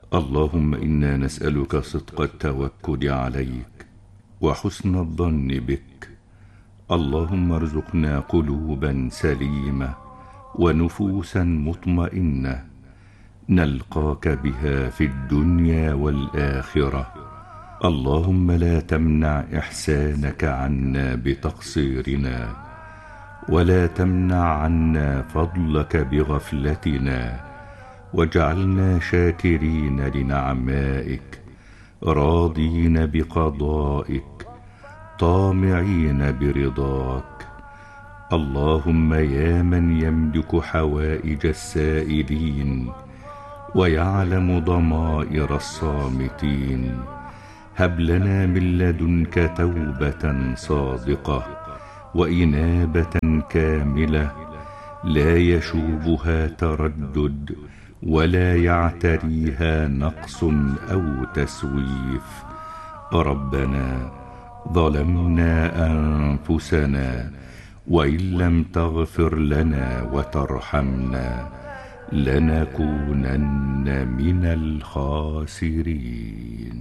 اللهم إنا نسألك صدق التوكل عليك وحسن الظن بك. اللهم ارزقنا قلوبا سليمة ونفوسا مطمئنة نلقاك بها في الدنيا والآخرة. اللهم لا تمنع إحسانك عنا بتقصيرنا، ولا تمنع عنا فضلك بغفلتنا، واجعلنا شاكرين لنعمائك راضين بقضائك طامعين برضاك. اللهم يا من يملك حوائج السائلين ويعلم ضمائر الصامتين، هب لنا من لدنك توبة صادقة وإنابة كاملة لا يشوبها تردد ولا يعتريها نقص أو تسويف. ربنا ظلمنا أنفسنا وإن لم تغفر لنا وترحمنا لنكونن من الخاسرين.